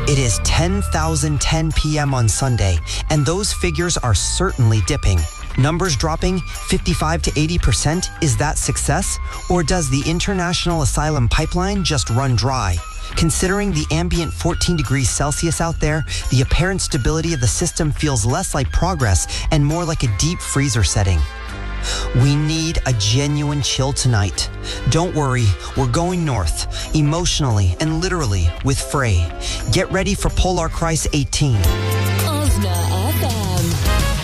It is 10,010 p.m. on Sunday, and those figures are certainly dipping. Numbers dropping 55 to 80%, is that success? Or does the international asylum pipeline just run dry? Considering the ambient 14 degrees Celsius out there, the apparent stability of the system feels less like progress and more like a deep freezer setting. We need a genuine chill tonight. Don't worry, we're going north, emotionally and literally with Frey. Get ready for Polar Crisis 18.